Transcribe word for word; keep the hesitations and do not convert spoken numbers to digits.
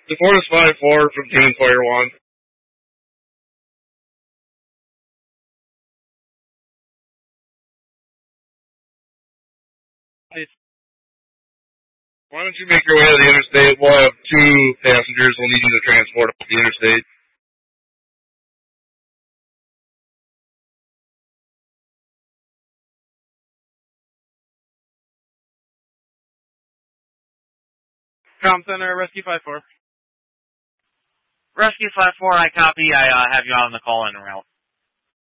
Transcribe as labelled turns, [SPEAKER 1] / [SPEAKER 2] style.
[SPEAKER 1] The Fortis five four from Team Player One. Why don't you make your way to the interstate? We'll have two passengers we'll need you to transport up the interstate.
[SPEAKER 2] Com Center, Rescue five four.
[SPEAKER 3] Rescue five four, I copy. I uh, have you on the call in route.